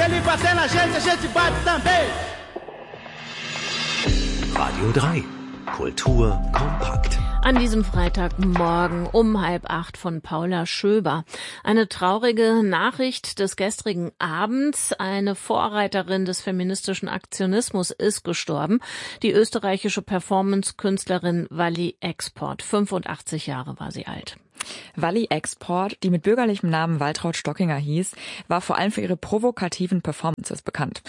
Se ele bater na gente, a gente bate também. Radio 3. Kultur kompakt. An diesem Freitagmorgen um 7:30 von Paula Schöber. Eine traurige Nachricht des gestrigen Abends. Eine Vorreiterin des feministischen Aktionismus ist gestorben. Die österreichische Performance-Künstlerin Wally Export. 85 Jahre war sie alt. Wally Export, die mit bürgerlichem Namen Waltraud Stockinger hieß, war vor allem für ihre provokativen Performances bekannt.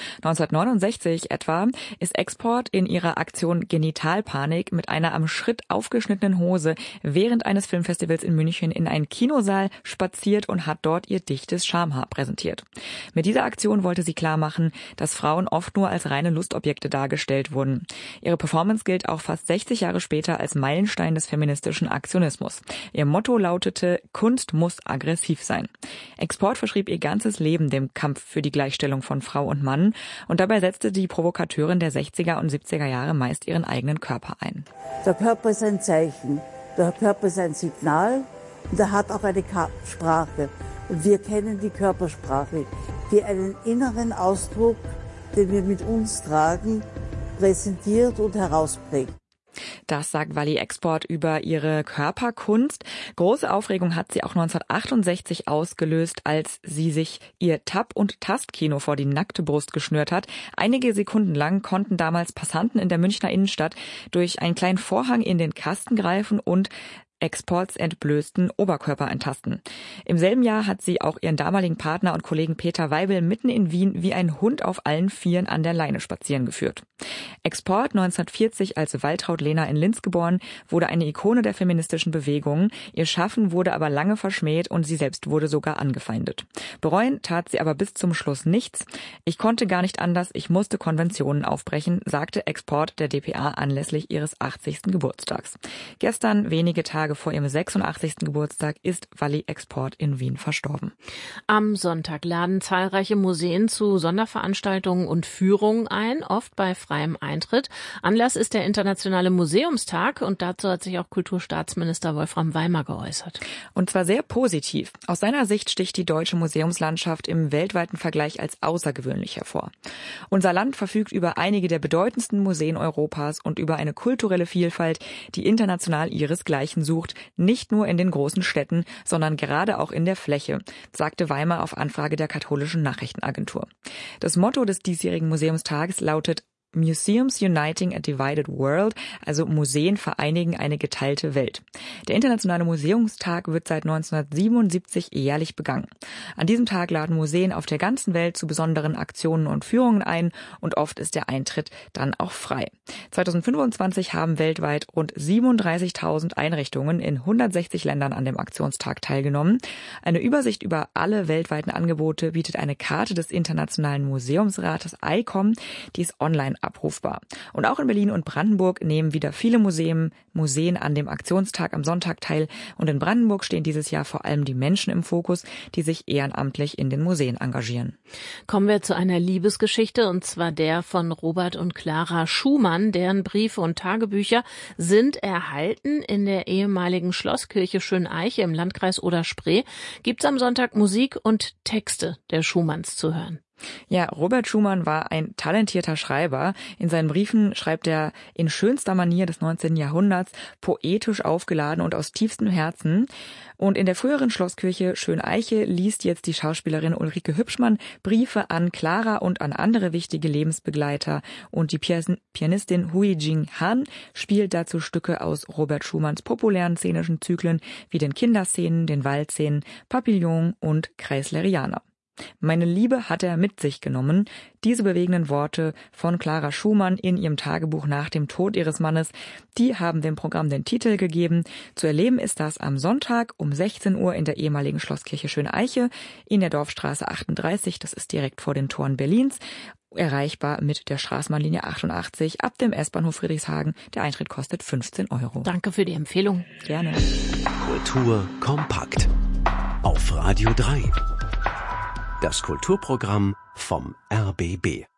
1969 etwa ist Export in ihrer Aktion Genitalpanik mit einer am Schritt aufgeschnittenen Hose während eines Filmfestivals in München in einen Kinosaal spaziert und hat dort ihr dichtes Schamhaar präsentiert. Mit dieser Aktion wollte sie klarmachen, dass Frauen oft nur als reine Lustobjekte dargestellt wurden. Ihre Performance gilt auch fast 60 Jahre später als Meilenstein des feministischen Aktionismus. Ihr Motto lautete, Kunst muss aggressiv sein. Export verschrieb ihr ganzes Leben dem Kampf für die Gleichstellung von Frau und Mann und dabei setzte die Provokateurin der 60er und 70er Jahre meist ihren eigenen Körper ein. Der Körper ist ein Zeichen, der Körper ist ein Signal und er hat auch eine Sprache. Und wir kennen die Körpersprache, die einen inneren Ausdruck, den wir mit uns tragen, präsentiert und herausprägt. Das sagt Wally Export über ihre Körperkunst. Große Aufregung hat sie auch 1968 ausgelöst, als sie sich ihr Tab- und Tastkino vor die nackte Brust geschnürt hat. Einige Sekunden lang konnten damals Passanten in der Münchner Innenstadt durch einen kleinen Vorhang in den Kasten greifen und Exports entblößten Oberkörper antasten. Im selben Jahr hat sie auch ihren damaligen Partner und Kollegen Peter Weibel mitten in Wien wie ein Hund auf allen Vieren an der Leine spazieren geführt. Export, 1940 als Waltraud Lehner in Linz geboren, wurde eine Ikone der feministischen Bewegung. Ihr Schaffen wurde aber lange verschmäht und sie selbst wurde sogar angefeindet. Bereuen tat sie aber bis zum Schluss nichts. Ich konnte gar nicht anders, ich musste Konventionen aufbrechen, sagte Export der dpa anlässlich ihres 80. Geburtstags. Gestern, wenige Tage vor ihrem 86. Geburtstag, ist Wally Export in Wien verstorben. Am Sonntag laden zahlreiche Museen zu Sonderveranstaltungen und Führungen ein, oft bei freiem Eintritt. Anlass ist der Internationale Museumstag und dazu hat sich auch Kulturstaatsminister Wolfram Weimer geäußert. Und zwar sehr positiv. Aus seiner Sicht sticht die deutsche Museumslandschaft im weltweiten Vergleich als außergewöhnlich hervor. Unser Land verfügt über einige der bedeutendsten Museen Europas und über eine kulturelle Vielfalt, die international ihresgleichen sucht, nicht nur in den großen Städten, sondern gerade auch in der Fläche, sagte Weimer auf Anfrage der katholischen Nachrichtenagentur. Das Motto des diesjährigen Museumstages lautet Museums Uniting a Divided World, also Museen vereinigen eine geteilte Welt. Der Internationale Museumstag wird seit 1977 jährlich begangen. An diesem Tag laden Museen auf der ganzen Welt zu besonderen Aktionen und Führungen ein und oft ist der Eintritt dann auch frei. 2025 haben weltweit rund 37.000 Einrichtungen in 160 Ländern an dem Aktionstag teilgenommen. Eine Übersicht über alle weltweiten Angebote bietet eine Karte des Internationalen Museumsrates ICOM, die ist online abrufbar. Und auch in Berlin und Brandenburg nehmen wieder viele Museen an dem Aktionstag am Sonntag teil. Und in Brandenburg stehen dieses Jahr vor allem die Menschen im Fokus, die sich ehrenamtlich in den Museen engagieren. Kommen wir zu einer Liebesgeschichte, und zwar der von Robert und Clara Schumann. Deren Briefe und Tagebücher sind erhalten. In der ehemaligen Schlosskirche Schöneiche im Landkreis Oder-Spree gibt's am Sonntag Musik und Texte der Schumanns zu hören. Ja, Robert Schumann war ein talentierter Schreiber. In seinen Briefen schreibt er in schönster Manier des 19. Jahrhunderts, poetisch aufgeladen und aus tiefstem Herzen. Und in der früheren Schlosskirche Schöneiche liest jetzt die Schauspielerin Ulrike Hübschmann Briefe an Clara und an andere wichtige Lebensbegleiter. Und die Pianistin Hui Jing Han spielt dazu Stücke aus Robert Schumanns populären szenischen Zyklen wie den Kinderszenen, den Waldszenen, Papillon und Kreisleriana. Meine Liebe hat er mit sich genommen. Diese bewegenden Worte von Clara Schumann in ihrem Tagebuch nach dem Tod ihres Mannes, die haben dem Programm den Titel gegeben. Zu erleben ist das am Sonntag um 16 Uhr in der ehemaligen Schlosskirche Schöneiche in der Dorfstraße 38. Das ist direkt vor den Toren Berlins. Erreichbar mit der Straßenbahnlinie 88 ab dem S-Bahnhof Friedrichshagen. Der Eintritt kostet 15 €. Danke für die Empfehlung. Gerne. Kultur kompakt. Auf Radio 3. Das Kulturprogramm vom RBB.